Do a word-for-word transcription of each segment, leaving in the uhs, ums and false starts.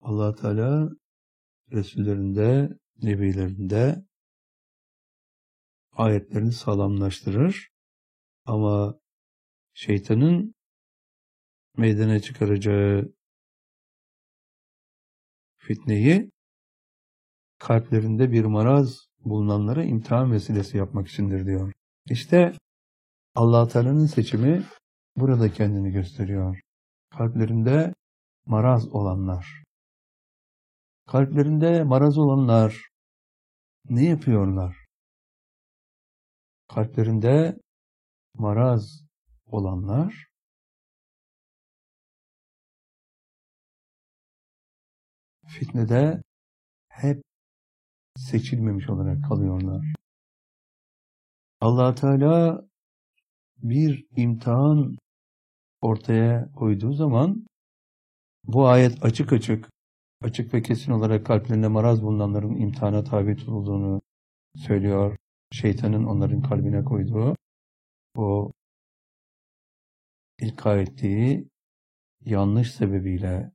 Allah Teala Resullerinde, Nebilerinde ayetlerini sağlamlaştırır. Ama şeytanın meydana çıkaracağı fitneyi kalplerinde bir maraz bulunanlara imtihan vesilesi yapmak içindir diyor. İşte Allah Teala'nın seçimi burada kendini gösteriyor. Kalplerinde maraz olanlar. Kalplerinde maraz olanlar ne yapıyorlar? Kalplerinde maraz olanlar fitnede hep seçilmemiş olarak kalıyorlar. Allah Teala bir imtihan ortaya koyduğu zaman bu ayet açık açık açık ve kesin olarak kalplerinde maraz bulunanların imtihana tabi tutulduğunu söylüyor. Şeytanın onların kalbine koyduğu o ilka ettiği yanlış sebebiyle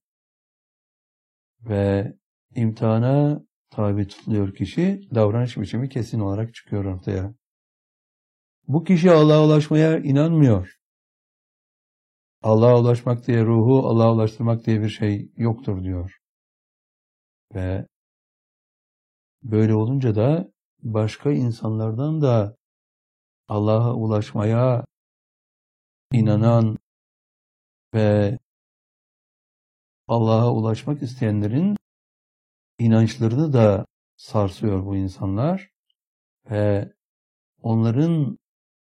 ve imtihana tabi tutuluyor kişi, davranış biçimi kesin olarak çıkıyor ortaya. Bu kişi Allah'a ulaşmaya inanmıyor. Allah'a ulaşmak diye, ruhu Allah'a ulaştırmak diye bir şey yoktur diyor. Ve böyle olunca da başka insanlardan da Allah'a ulaşmaya inanan ve Allah'a ulaşmak isteyenlerin inançlarını da sarsıyor bu insanlar ve onların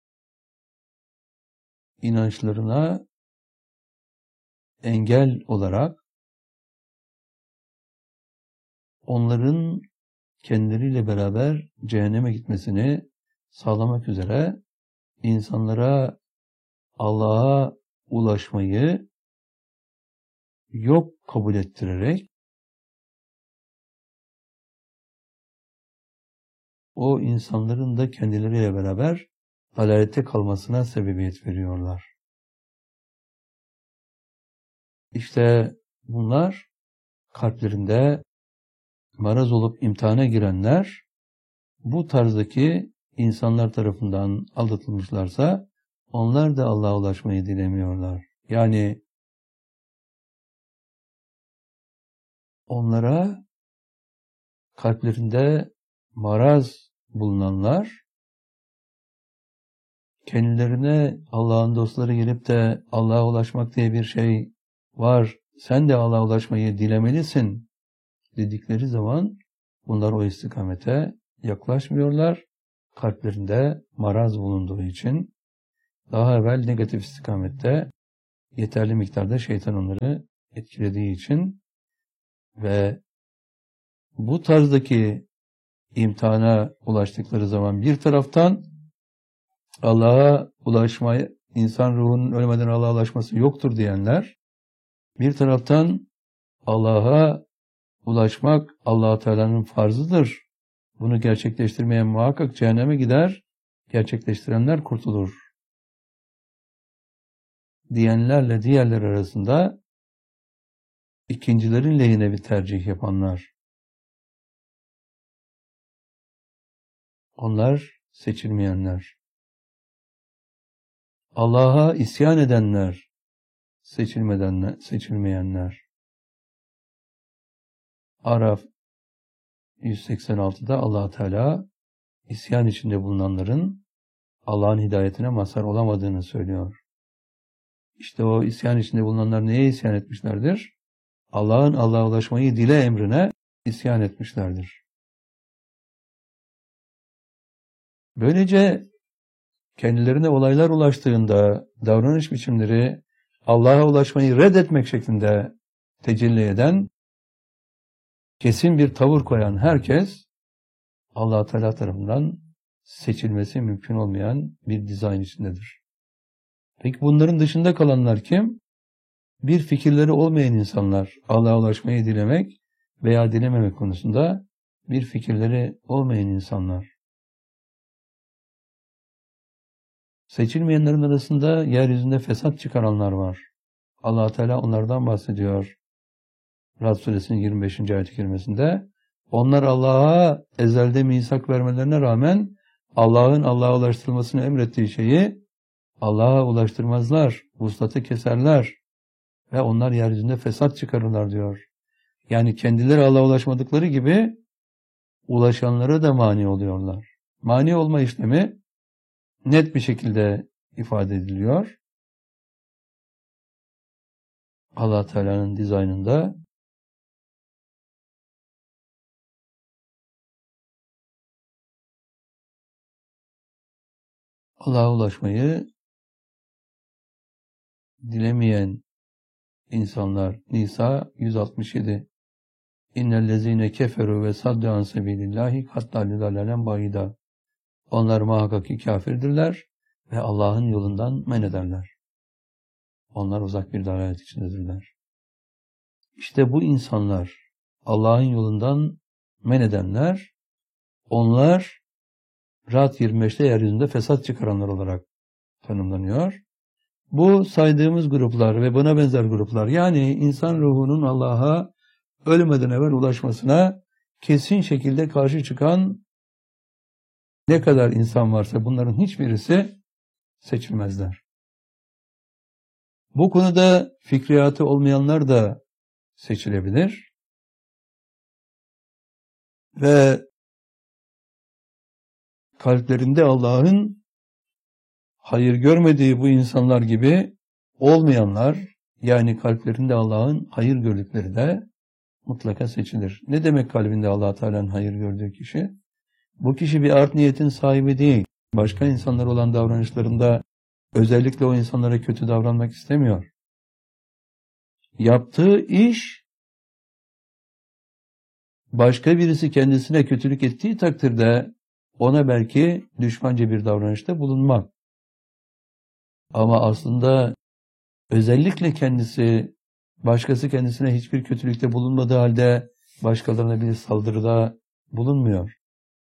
inançlarına engel olarak onların kendileriyle beraber cehenneme gitmesini sağlamak üzere insanlara Allah'a ulaşmayı yok kabul ettirerek o insanların da kendileriyle beraber dalalette kalmasına sebebiyet veriyorlar. İşte bunlar kalplerinde maraz olup imtihana girenler, bu tarzdaki insanlar tarafından aldatılmışlarsa onlar da Allah'a ulaşmayı dilemiyorlar. Yani onlara kalplerinde maraz bulunanlar kendilerine Allah'ın dostları gelip de Allah'a ulaşmak diye bir şey var, sen de Allah'a ulaşmayı dilemelisin dedikleri zaman bunlar o istikamete yaklaşmıyorlar. Kalplerinde maraz bulunduğu için daha evvel negatif istikamette yeterli miktarda şeytan onları etkilediği için ve bu tarzdaki imtihana ulaştıkları zaman bir taraftan Allah'a ulaşmaya, insan ruhunun ölmeden Allah'a ulaşması yoktur diyenler, bir taraftan Allah'a ulaşmak Allah Teala'nın farzıdır, bunu gerçekleştirmeye muhakkak cehenneme gider, gerçekleştirenler kurtulur diyenlerle diğerler arasında ikincilerin lehine bir tercih yapanlar. Onlar seçilmeyenler. Allah'a isyan edenler, seçilmedenler, seçilmeyenler. Araf yüz seksen altıda Allah Teala isyan içinde bulunanların Allah'ın hidayetine mazhar olamadığını söylüyor. İşte o isyan içinde bulunanlar neye isyan etmişlerdir? Allah'ın Allah'a ulaşmayı dile emrine isyan etmişlerdir. Böylece kendilerine olaylar ulaştığında davranış biçimleri Allah'a ulaşmayı reddetmek şeklinde tecelli eden, kesin bir tavır koyan herkes Allah Teala tarafından seçilmesi mümkün olmayan bir dizayn içindedir. Peki bunların dışında kalanlar kim? Bir fikirleri olmayan insanlar, Allah'a ulaşmayı dilemek veya dilememek konusunda bir fikirleri olmayan insanlar. Seçilmeyenlerin arasında yeryüzünde fesat çıkaranlar var. Allah Teala onlardan bahsediyor. Rad suresinin yirmi beşinci ayet-i kerimesinde onlar Allah'a ezelde misak vermelerine rağmen Allah'ın Allah'a ulaştırılmasını emrettiği şeyi Allah'a ulaştırmazlar, vuslatı keserler ve onlar yeryüzünde fesat çıkarırlar diyor. Yani kendileri Allah'a ulaşmadıkları gibi ulaşanlara da mani oluyorlar. Mani olma işlemi net bir şekilde ifade ediliyor. Allah Teala'nın dizaynında Allah'a ulaşmayı dilemeyen insanlar. Nisa yüz altmış yedi. İnnellezine keferu ve saddu an sebilillahi kattallü dalalen bayida. Onlar muhakkak ki kafirdirler ve Allah'ın yolundan men ederler. Onlar uzak bir dalalet içindedirler. İşte bu insanlar, Allah'ın yolundan men edenler, onlar Ra'd yirmi beşte yeryüzünde fesat çıkaranlar olarak tanımlanıyor. Bu saydığımız gruplar ve buna benzer gruplar, yani insan ruhunun Allah'a ölmeden evvel ulaşmasına kesin şekilde karşı çıkan ne kadar insan varsa bunların hiçbirisi seçilmezler. Bu konuda fikriyatı olmayanlar da seçilebilir. Ve kalplerinde Allah'ın hayır görmediği bu insanlar gibi olmayanlar, yani kalplerinde Allah'ın hayır gördükleri de mutlaka seçilir. Ne demek kalbinde Allah Teala'nın hayır gördüğü kişi? Bu kişi bir art niyetin sahibi değil. Başka insanlar olan davranışlarında özellikle o insanlara kötü davranmak istemiyor. Yaptığı iş başka birisi kendisine kötülük ettiği takdirde ona belki düşmanca bir davranışta bulunmak. Ama aslında özellikle kendisi, başkası kendisine hiçbir kötülükte bulunmadığı halde başkalarına bir saldırıda bulunmuyor.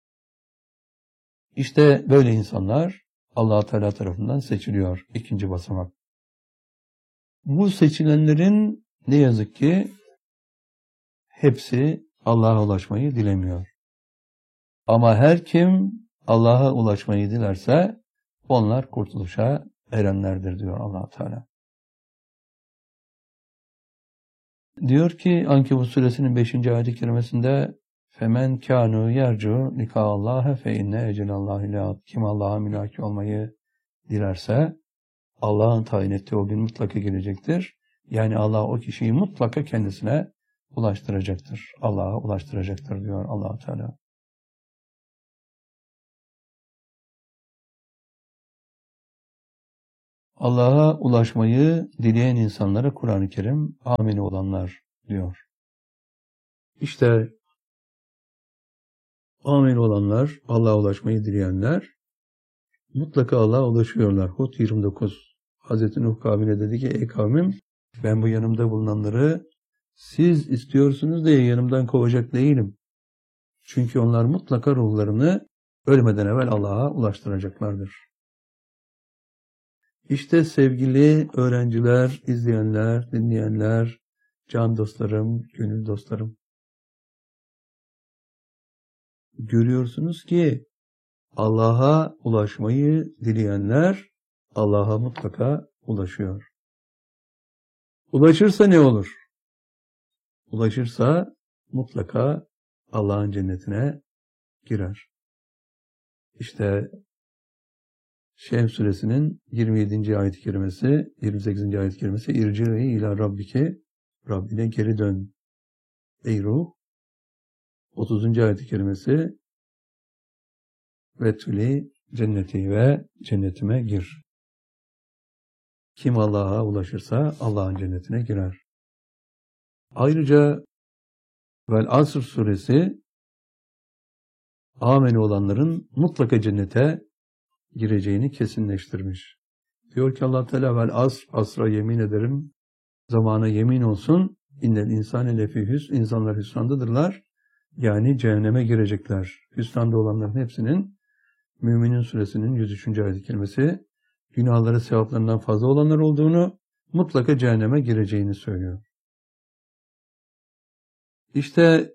İşte böyle insanlar Allah Teala tarafından seçiliyor. İkinci basamak. Bu seçilenlerin ne yazık ki hepsi Allah'a ulaşmayı dilemiyor. Ama her kim Allah'a ulaşmayı dilerse onlar kurtuluşa erenlerdir diyor Allah Teala. Diyor ki Ankebut suresinin beşinci ayet-i kerimesinde Femen kânû yercu likâallâhe fe inne ecelallâhi leât. Kim Allah'a mülaki olmayı dilerse Allah'ın tayin ettiği o gün mutlaka gelecektir. Yani Allah o kişiyi mutlaka kendisine ulaştıracaktır. Allah'a ulaştıracaktır diyor Allah Teala. Allah'a ulaşmayı dileyen insanlara Kur'an-ı Kerim amin olanlar diyor. İşte amin olanlar, Allah'a ulaşmayı dileyenler mutlaka Allah'a ulaşıyorlar. Hud yirmi dokuz. Hazreti Nuh kavmine dedi ki ey kavmim ben bu yanımda bulunanları siz istiyorsunuz diye yanımdan kovacak değilim. Çünkü onlar mutlaka ruhlarını ölmeden evvel Allah'a ulaştıracaklardır. İşte sevgili öğrenciler, izleyenler, dinleyenler, can dostlarım, gönül dostlarım. Görüyorsunuz ki Allah'a ulaşmayı dileyenler Allah'a mutlaka ulaşıyor. Ulaşırsa ne olur? Ulaşırsa mutlaka Allah'ın cennetine girer. İşte Şems suresinin yirmi yedinci ayet-i kerimesi, yirmi sekizinci ayet-i kerimesi İrci'i ila Rabbike, Rabbine geri dön ey ruh. otuzuncu ayet-i kerimesi ve tüli cenneti ve cennetime gir. Kim Allah'a ulaşırsa Allah'ın cennetine girer. Ayrıca Vel Asr suresi ameli olanların mutlaka cennete gireceğini kesinleştirmiş. Diyor ki Allah Teala vel asr, asra yemin ederim, zamana yemin olsun, innel insane lefî hüsn, insanlar hüsrandadırlar, yani cehenneme girecekler. Hüsranda olanların hepsinin Müminin suresinin yüz üçüncü ayet-i kerimesi günahları sevaplarından fazla olanlar olduğunu, mutlaka cehenneme gireceğini söylüyor. İşte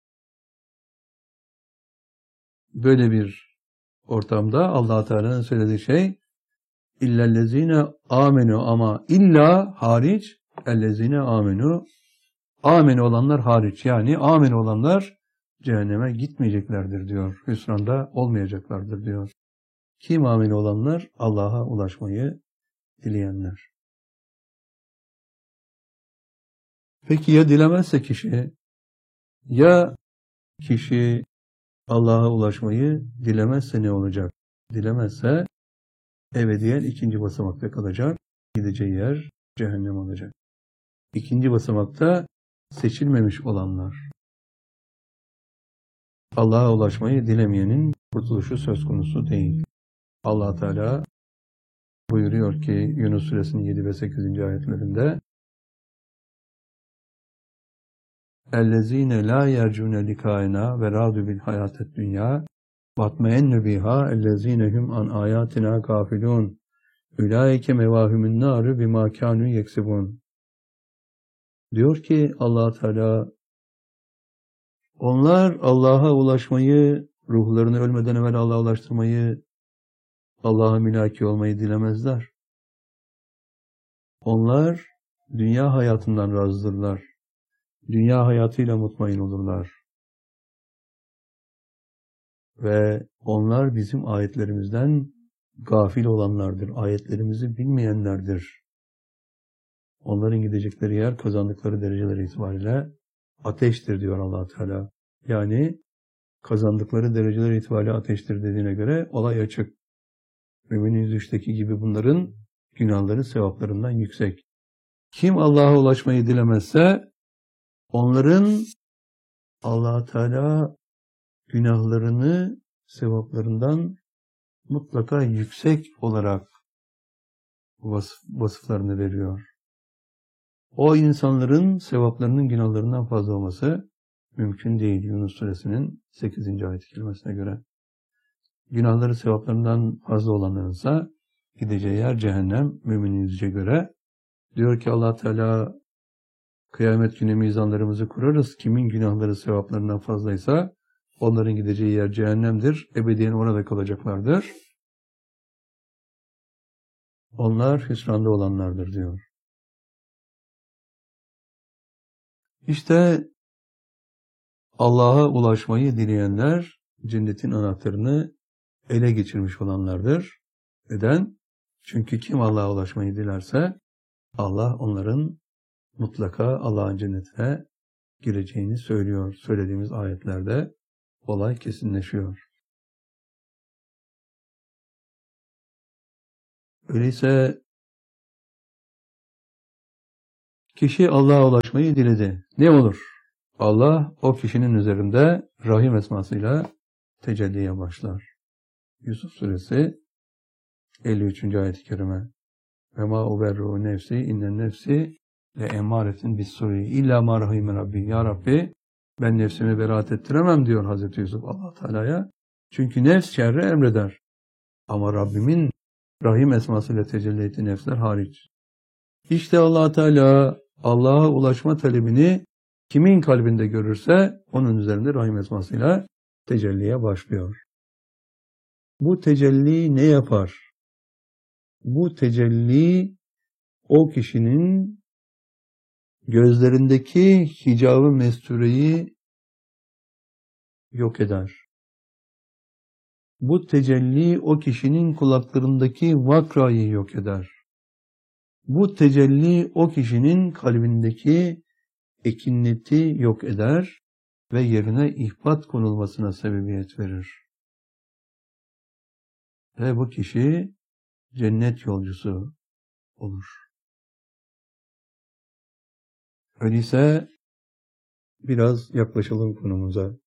böyle bir ortamda Allah Teala'nın söylediği şey illellezine amenu, ama illa hariç ellezine amenu, amenu olanlar hariç, yani amenu olanlar cehenneme gitmeyeceklerdir diyor. Hüsranda olmayacaklardır diyor. Kim amenu olanlar? Allah'a ulaşmayı dileyenler. Peki ya dilemezse kişi? Ya kişi Allah'a ulaşmayı dilemezse ne olacak? Dilemezse ebediyen ikinci basamakta kalacak. Gideceği yer cehennem olacak. İkinci basamakta seçilmemiş olanlar. Allah'a ulaşmayı dilemeyenin kurtuluşu söz konusu değil. Allah Teala buyuruyor ki Yunus Suresinin yedi ve sekizinci ayetlerinde اَلَّذ۪ينَ لَا يَرْجُونَ لِكَائِنَا وَرَادُ بِالْحَيَاةِ الدُّنْيَا وَاتْمَئَنُّ بِهَا اَلَّذ۪ينَ هُمْ عَنْ آيَاتِنَا غَافِلُونَ اُولَٰئِكَ مَوَاهُمُ النَّارِ بِمَا كَانُوا يَكْسِبُونَ. Diyor ki Allah Teala, onlar Allah'a ulaşmayı, ruhlarını ölmeden evvel Allah'a ulaştırmayı, Allah'a mülaki olmayı dilemezler. Onlar dünya hayatından razıdırlar. Dünya hayatıyla mutmain olurlar. Ve onlar bizim ayetlerimizden gafil olanlardır. Ayetlerimizi bilmeyenlerdir. Onların gidecekleri yer, kazandıkları dereceler itibariyle ateştir diyor Allah Teala. Yani kazandıkları dereceler itibariyle ateştir dediğine göre olay açık. Mümin yüz üçteki gibi bunların günahları sevaplarından yüksek. Kim Allah'a ulaşmayı dilemezse onların Allah Teala günahlarını sevaplarından mutlaka yüksek olarak vasıf, vasıflarını veriyor. O insanların sevaplarının günahlarından fazla olması mümkün değil Yunus Suresinin sekizinci ayet-i kerimesine göre. Günahları sevaplarından fazla olanlarınsa gideceği yer cehennem müminin yüzüce göre. Diyor ki Allah Teala, kıyamet günü mizanlarımızı kurarız. Kimin günahları sevaplarından fazlaysa onların gideceği yer cehennemdir. Ebediyen orada kalacaklardır. Onlar hüsranda olanlardır diyor. İşte Allah'a ulaşmayı dileyenler cennetin anahtarını ele geçirmiş olanlardır. Neden? Çünkü kim Allah'a ulaşmayı dilerse Allah onların mutlaka Allah'ın cennetine gireceğini söylüyor. Söylediğimiz ayetlerde olay kesinleşiyor. Öyleyse kişi Allah'a ulaşmayı diledi. Ne olur? Allah o kişinin üzerinde Rahim esmasıyla tecelliye başlar. Yusuf Suresi elli üçüncü ayet-i kerime. Ve ma uberru nefsi innen nefsi le emaretin bis-su'i illa ma rahime rabbi. Ya Rabbi, ben nefsimi beraat ettiremem diyor Hazreti Yusuf Allah Teala'ya. Çünkü nefs şerri emreder. Ama Rabbimin Rahim esmasıyla tecelli ettiği nefsler hariç. İşte Allah Teala Allah'a ulaşma talebini kimin kalbinde görürse onun üzerinde Rahim esmasıyla tecelliye başlıyor. Bu tecelli ne yapar? Bu tecelli o kişinin gözlerindeki hicab-ı mestureyi yok eder. Bu tecelli o kişinin kulaklarındaki vakrayı yok eder. Bu tecelli o kişinin kalbindeki ekineti yok eder ve yerine ihbat konulmasına sebebiyet verir. Ve bu kişi cennet yolcusu olur. Öyleyse biraz yaklaşalım konumuza.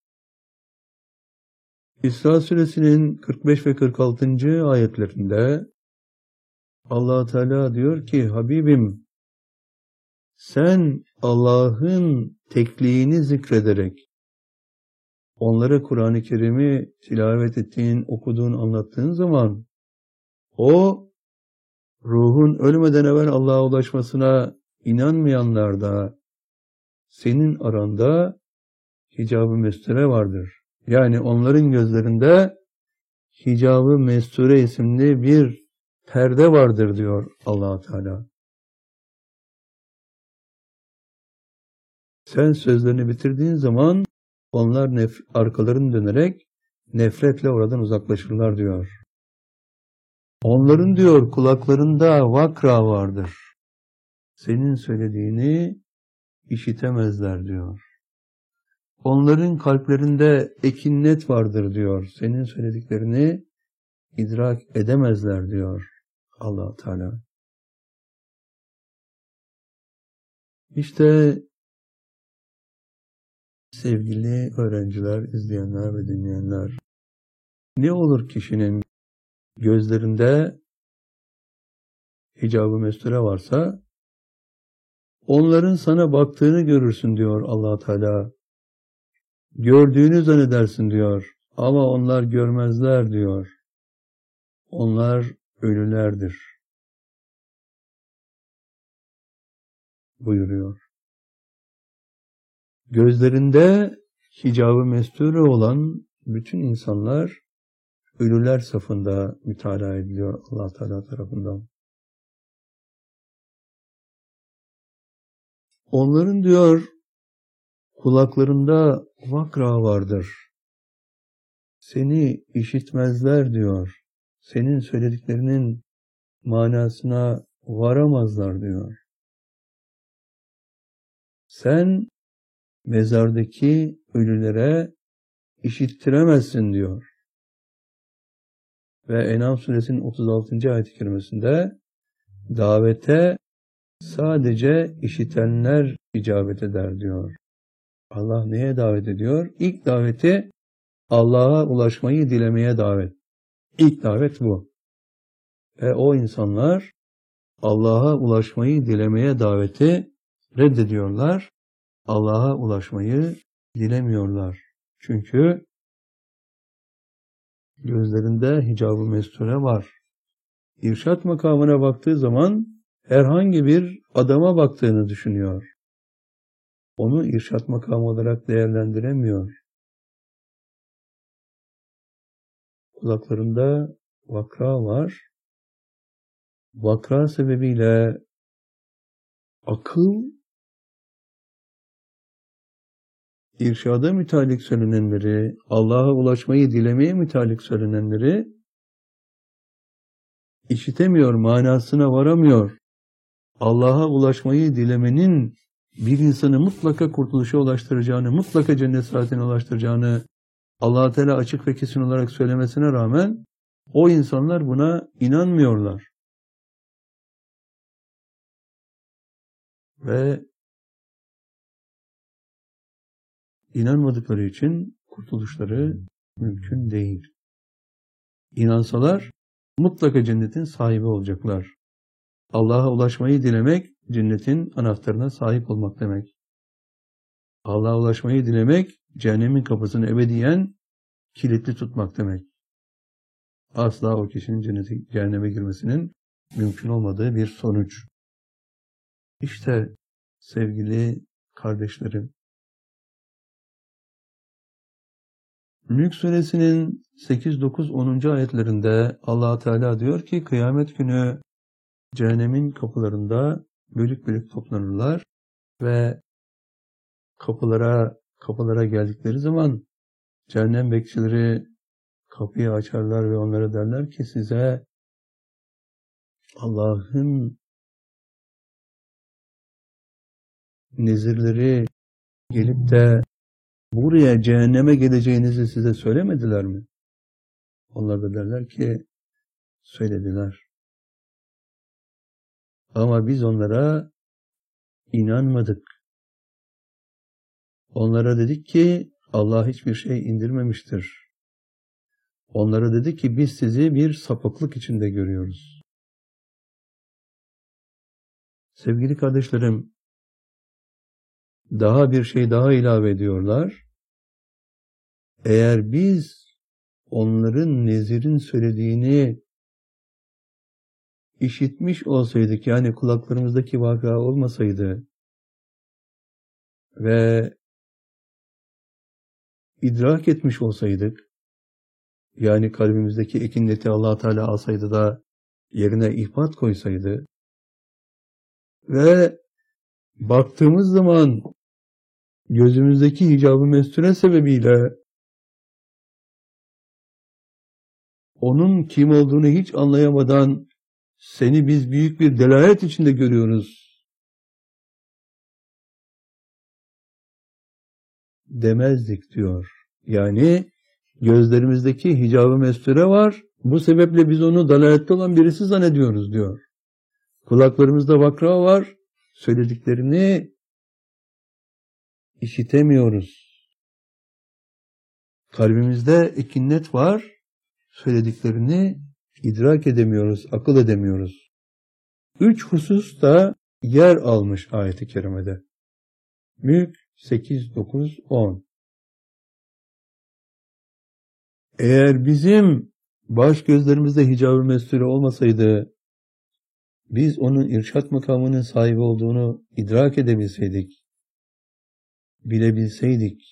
İsra Suresinin kırk beş ve kırk altıncı ayetlerinde Allah Teala diyor ki, Habibim, sen Allah'ın tekliğini zikrederek onlara Kur'an-ı Kerim'i tilavet ettiğin, okuduğun, anlattığın zaman o ruhun ölmeden evvel Allah'a ulaşmasına inanmayanlar da senin aranda hicab-ı mesture vardır. Yani onların gözlerinde hicab-ı mesture isimli bir perde vardır diyor Allah Teala. Sen sözlerini bitirdiğin zaman onlar nef- arkalarını dönerek nefretle oradan uzaklaşırlar diyor. Onların diyor kulaklarında vakra vardır. Senin söylediğini işitemezler diyor. Onların kalplerinde ekinnet vardır diyor. Senin söylediklerini idrak edemezler diyor Allah Teala. İşte sevgili öğrenciler, izleyenler ve dinleyenler, ne olur kişinin gözlerinde hicab-ı mesture varsa onların sana baktığını görürsün diyor Allah Teala. Gördüğünü zannedersin diyor. Ama onlar görmezler diyor. Onlar ölülerdir buyuruyor. Gözlerinde hicab-ı mesture olan bütün insanlar ölüler safında mütalaa ediliyor Allah Teala tarafından. Onların diyor kulaklarında vakra vardır. Seni işitmezler diyor. Senin söylediklerinin manasına varamazlar diyor. Sen mezardaki ölülere işittiremezsin diyor. Ve En'am suresinin otuz altıncı ayet-i kerimesinde davete sadece işitenler icabet eder diyor. Allah neye davet ediyor? İlk daveti Allah'a ulaşmayı dilemeye davet. İlk davet bu. Ve o insanlar Allah'a ulaşmayı dilemeye daveti reddediyorlar. Allah'a ulaşmayı dilemiyorlar. Çünkü gözlerinde hicab-ı mesture var. İrşad makamına baktığı zaman herhangi bir adama baktığını düşünüyor. Onu irşad makamı olarak değerlendiremiyor. Kulaklarında vakra var. Vakra sebebiyle akıl, irşada mütalik söylenenleri, Allah'a ulaşmayı dilemeye mütalik söylenenleri işitemiyor, manasına varamıyor. Allah'a ulaşmayı dilemenin bir insanı mutlaka kurtuluşa ulaştıracağını, mutlaka cennet saatine ulaştıracağını Allah-u Teala açık ve kesin olarak söylemesine rağmen o insanlar buna inanmıyorlar. Ve inanmadıkları için kurtuluşları mümkün değil. İnansalar mutlaka cennetin sahibi olacaklar. Allah'a ulaşmayı dilemek, cennetin anahtarına sahip olmak demek. Allah'a ulaşmayı dilemek, cehennemin kapısını ebediyen kilitli tutmak demek. Asla o kişinin cennete, cehenneme girmesinin mümkün olmadığı bir sonuç. İşte sevgili kardeşlerim, Mülk Suresinin sekiz, dokuz, onuncu ayetlerinde Allah Teala diyor ki kıyamet günü cehennemin kapılarında bölük bölük toplanırlar ve kapılara kapılara geldikleri zaman cehennem bekçileri kapıyı açarlar ve onlara derler ki size Allah'ın nezirleri gelip de buraya cehenneme geleceğinizi size söylemediler mi? Onlar da derler ki söylediler. Ama biz onlara inanmadık. Onlara dedik ki Allah hiçbir şey indirmemiştir. Onlara dedi ki biz sizi bir sapıklık içinde görüyoruz. Sevgili kardeşlerim, daha bir şey daha ilave ediyorlar. Eğer biz onların nezirin söylediğini işitmiş olsaydık, yani kulaklarımızdaki vaka olmasaydı ve idrak etmiş olsaydık, yani kalbimizdeki ekinleti Allah Teala alsaydı da yerine ihbat koysaydı ve baktığımız zaman gözümüzdeki hicab-ı mesture sebebiyle onun kim olduğunu hiç anlayamadan seni biz büyük bir delalet içinde görüyoruz demezdik diyor. Yani gözlerimizdeki hicab-ı mesture var. Bu sebeple biz onu dalalette olan birisi zannediyoruz diyor. Kulaklarımızda vakra var. Söylediklerini işitemiyoruz. Kalbimizde ekinnet var. Söylediklerini idrak edemiyoruz, akıl edemiyoruz. Üç husus da yer almış ayet-i kerimede. Mülk sekiz, dokuz, on. Eğer bizim baş gözlerimizde hicab-ı mesture olmasaydı, biz onun irşat makamının sahibi olduğunu idrak edebilseydik, bilebilseydik,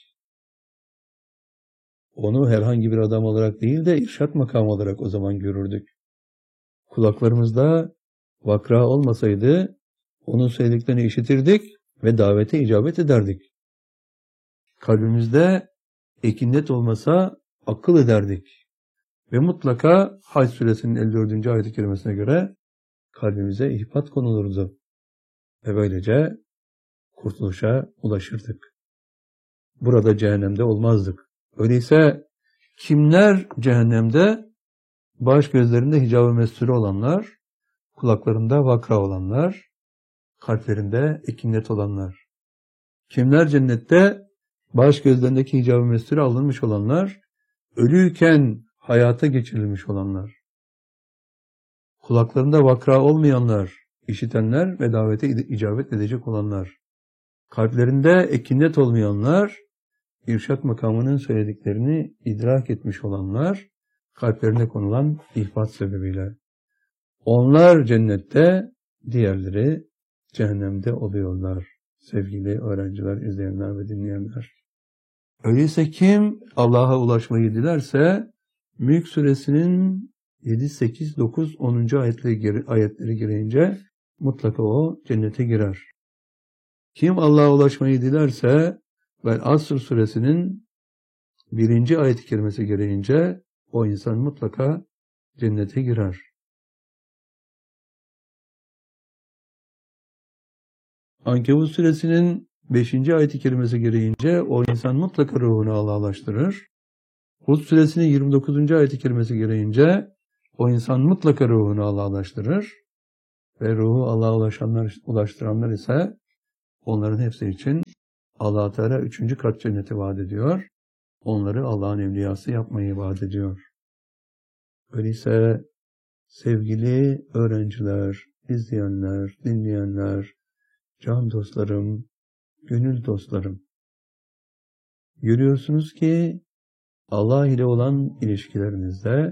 onu herhangi bir adam olarak değil de irşat makamı olarak o zaman görürdük. Kulaklarımızda vakra olmasaydı, onun söylediklerini işitirdik ve davete icabet ederdik. Kalbimizde ekinnet olmasa akıl ederdik. Ve mutlaka Hac suresinin elli dördüncü ayet-i kerimesine göre kalbimize ihbat konulurdu. Ve böylece kurtuluşa ulaşırdık. Burada cehennemde olmazdık. Öyleyse kimler cehennemde? Baş gözlerinde hicab-ı mesture olanlar, kulaklarında vakra olanlar, kalplerinde ekinnet olanlar. Kimler cennette? Baş gözlerindeki hicab-ı mesture alınmış olanlar, ölüyken hayata geçirilmiş olanlar. Kulaklarında vakra olmayanlar, işitenler ve davete icabet edecek olanlar. Kalplerinde ekinnet olmayanlar, irşat makamının söylediklerini idrak etmiş olanlar, kalplerine konulan ihbat sebebiyle. Onlar cennette, diğerleri cehennemde oluyorlar. Sevgili öğrenciler, izleyenler ve dinleyenler. Öyleyse kim Allah'a ulaşmayı dilerse, Mülk suresinin yedi, sekiz, dokuz, onuncu ayetleri, ayetleri gereğince mutlaka o cennete girer. Kim Allah'a ulaşmayı dilerse, ve Asr suresinin birinci ayet-i kerimesi gereğince o insan mutlaka cennete girer. Ankebut suresinin beşinci ayet-i kerimesi gereğince o insan mutlaka ruhunu Allah'a ulaştırır. Hud suresinin yirmi dokuzuncu ayet-i kerimesi gereğince o insan mutlaka ruhunu Allah'a ulaştırır. Ve ruhu Allah'a ulaşanlar, ulaştıranlar ise onların hepsi için Allah Teala üçüncü kat cenneti vaat ediyor. Onları Allah'ın evliyası yapmayı vaat ediyor. Öyleyse sevgili öğrenciler, izleyenler, dinleyenler, can dostlarım, gönül dostlarım. Görüyorsunuz ki Allah ile olan ilişkilerinizde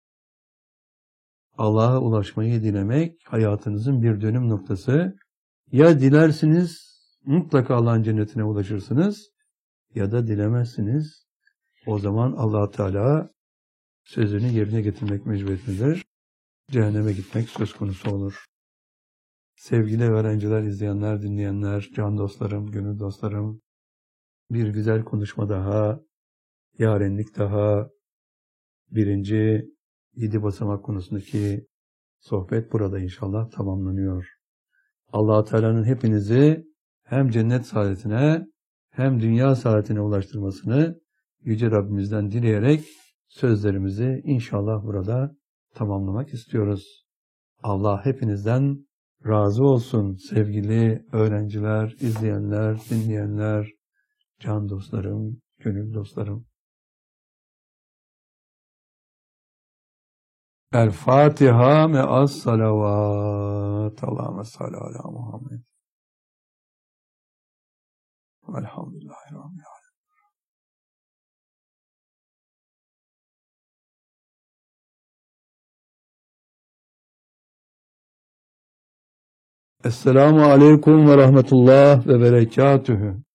Allah'a ulaşmayı dilemek hayatınızın bir dönüm noktası. Ya dilersiniz, mutlaka Allah'ın cennetine ulaşırsınız ya da dilemezsiniz. O zaman Allah Teala sözünü yerine getirmek mecburiyetindedir. Cehenneme gitmek söz konusu olur. Sevgili öğrenciler, izleyenler, dinleyenler, can dostlarım, gönül dostlarım, bir güzel konuşma daha, yarenlik daha, birinci yedi basamak konusundaki sohbet burada inşallah tamamlanıyor. Allah Teala'nın hepinizi hem cennet saadetine hem dünya saadetine ulaştırmasını Yüce Rabbimizden dileyerek sözlerimizi inşallah burada tamamlamak istiyoruz. Allah hepinizden razı olsun sevgili öğrenciler, izleyenler, dinleyenler, can dostlarım, gönül dostlarım. El-Fatiha me'as salavat. Allahümme salli ala Muhammed. Velhamdülillahi Rabbil alemin. Esselamu aleyküm ve rahmetullah ve berekatühü.